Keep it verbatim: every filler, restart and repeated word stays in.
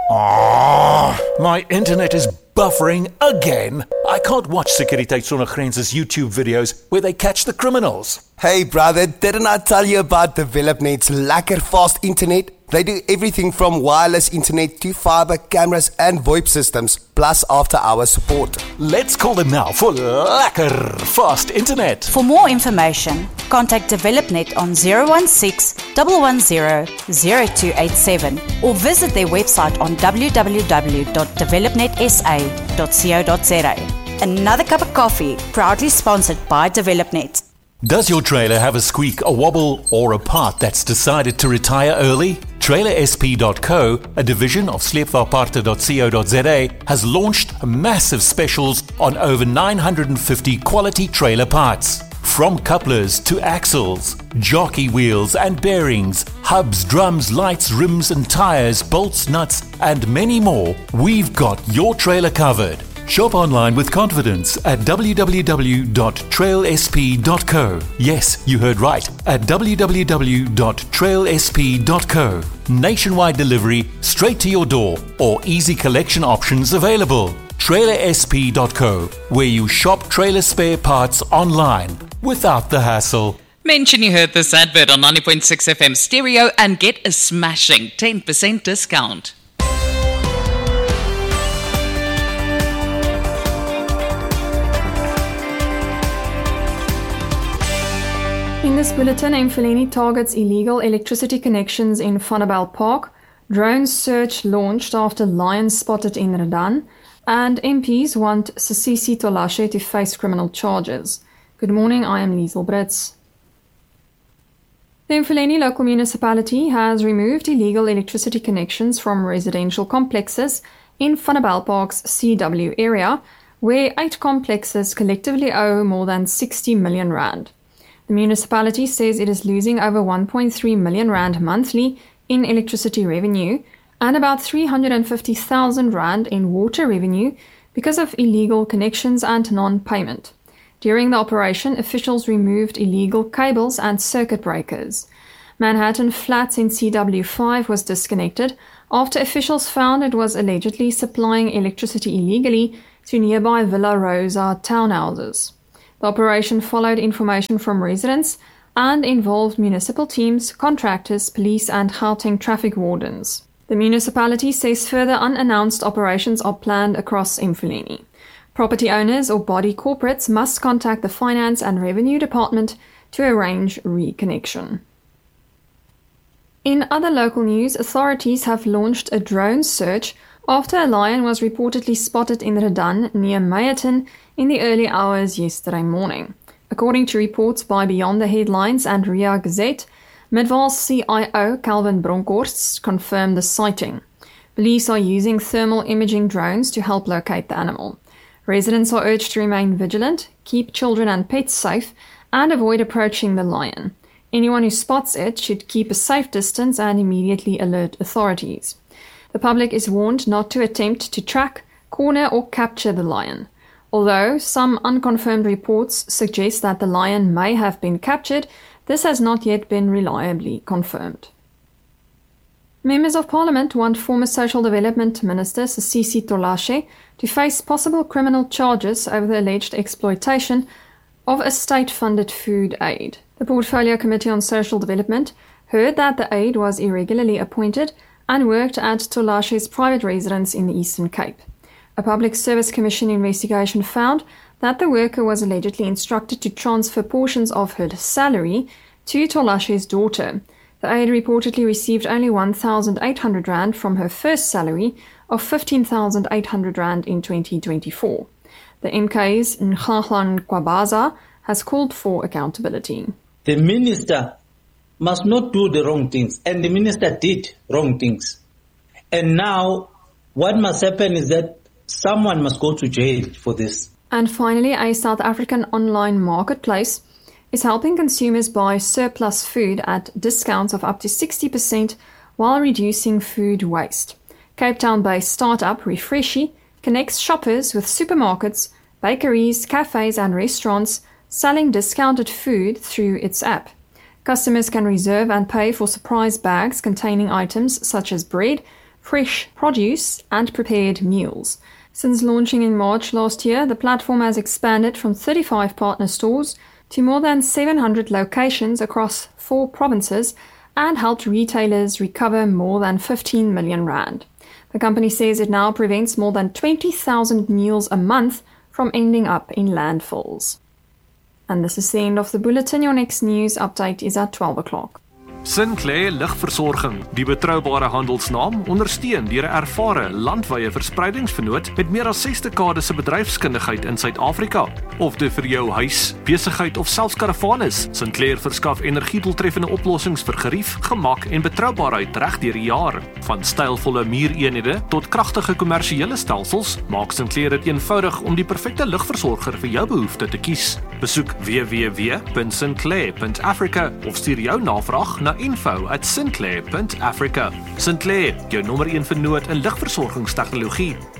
Oh, my internet is buffering again. I can't watch Sekuriteit Sonder Grense's YouTube videos where they catch the criminals. Hey brother, didn't I tell you about DevelopNet's lekker fast internet? They do everything from wireless internet to fiber, cameras and VoIP systems, plus after-hours support. Let's call them now for lekker fast internet. For more information, contact DevelopNet on zero one six, one one zero, zero two eight seven or visit their website on w w w dot developnet s a dot co dot z a. Another cup of coffee, proudly sponsored by DevelopNet. Does your trailer have a squeak, a wobble, or a part that's decided to retire early? Trailer S P dot co, a division of sleepvaartparte dot co dot z a, has launched massive specials on over nine hundred fifty quality trailer parts. From couplers to axles, jockey wheels and bearings, hubs, drums, lights, rims and tires, bolts, nuts, and many more, we've got your trailer covered. Shop online with confidence at w w w dot trail s p dot co. Yes, you heard right, at w w w dot trail s p dot co. Nationwide delivery straight to your door or easy collection options available. trailer s p dot co, where you shop trailer spare parts online without the hassle. Mention you heard this advert on ninety point six F M stereo and get a smashing ten percent discount. In this bulletin, Mfuleni targets illegal electricity connections in Vanderbijl Park, drone search launched after lions spotted in Redan, and M Ps want Sisisi Tolashe to face criminal charges. Good morning, I am Liesel Brits. The Mfuleni local municipality has removed illegal electricity connections from residential complexes in Vanderbijl Park's C W area, where eight complexes collectively owe more than sixty million rand. The municipality says it is losing over one point three million rand monthly in electricity revenue and about three hundred fifty thousand rand in water revenue because of illegal connections and non-payment. During the operation, officials removed illegal cables and circuit breakers. Manhattan Flats in C W five was disconnected after officials found it was allegedly supplying electricity illegally to nearby Villa Rosa townhouses. The operation followed information from residents and involved municipal teams, contractors, police and Gauteng traffic wardens. The municipality says further unannounced operations are planned across Mfuleni. Property owners or body corporates must contact the Finance and Revenue Department to arrange reconnection. In other local news, authorities have launched a drone search after a lion was reportedly spotted in Redan near Meyerton in the early hours yesterday morning. According to reports by Beyond the Headlines and Ria Gazette, Midvaal's C I O Calvin Bronkhorst confirmed the sighting. Police are using thermal imaging drones to help locate the animal. Residents are urged to remain vigilant, keep children and pets safe, and avoid approaching the lion. Anyone who spots it should keep a safe distance and immediately alert authorities. The public is warned not to attempt to track, corner or capture the lion. Although some unconfirmed reports suggest that the lion may have been captured, this has not yet been reliably confirmed. Members of Parliament want former Social Development Minister Sisisi Tolashe to face possible criminal charges over the alleged exploitation of a state-funded food aid. The Portfolio Committee on Social Development heard that the aid was irregularly appointed and worked at Tolashe's private residence in the Eastern Cape. A Public Service Commission investigation found that the worker was allegedly instructed to transfer portions of her salary to Tolashe's daughter. The aide reportedly received only one thousand eight hundred rand from her first salary of fifteen thousand eight hundred rand in twenty twenty-four. The M K's Nhlanhla Kwabaza has called for accountability. The minister must not do the wrong things, and the minister did wrong things. And now what must happen is that someone must go to jail for this. And finally, a South African online marketplace is helping consumers buy surplus food at discounts of up to sixty percent while reducing food waste. Cape Town-based startup Refreshy connects shoppers with supermarkets, bakeries, cafes and restaurants selling discounted food through its app. Customers can reserve and pay for surprise bags containing items such as bread, fresh produce, and prepared meals. Since launching in March last year, the platform has expanded from thirty-five partner stores to more than seven hundred locations across four provinces and helped retailers recover more than fifteen million rand. The company says it now prevents more than twenty thousand meals a month from ending up in landfills. And this is the end of the bulletin. Your next news update is at twelve o'clock. Sinclair Lugversorging, die betroubare handelsnaam, ondersteun deur 'n ervare landwye verspreidingsvernoot met meer as ses dekades se bedryfskundigheid in Suid-Afrika. Of dit vir jou huis, besigheid of selfs karavaan is, Sinclair verskaf energiedoeltreffende oplossings vir gerief, gemak en betroubaarheid reg deur die jaar. Van stylvolle muureenhede tot kragtige kommersiële stelsels, maak Sinclair dit eenvoudig om die perfekte lugversorger vir jou behoefte te kies. Besoek w w w punt sinclair punt africa of stuur jou navraag na info at sinclair punt africa. Sinclair, jou nommer een vernoot in lugversorgingstegnologie.